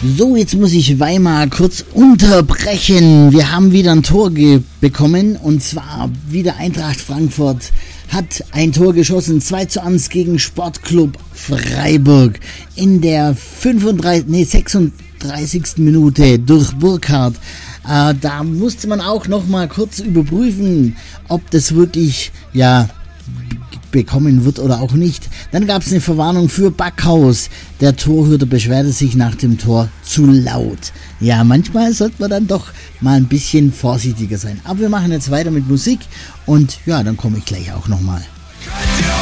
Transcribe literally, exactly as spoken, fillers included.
So, jetzt muss ich Weimar kurz unterbrechen. Wir haben wieder ein Tor ge- bekommen und zwar wieder Eintracht Frankfurt hat ein Tor geschossen, zwei zu eins gegen Sportclub Freiburg in der fünfunddreißigsten, nee, sechsunddreißigsten Minute durch Burkhardt. Äh, da musste man auch noch mal kurz überprüfen, ob das wirklich, ja, bekommen wird oder auch nicht. Dann gab es eine Verwarnung für Backhaus. Der Torhüter beschwerte sich nach dem Tor zu laut. Ja, manchmal sollte man dann doch mal ein bisschen vorsichtiger sein. Aber wir machen jetzt weiter mit Musik und ja, dann komme ich gleich auch nochmal.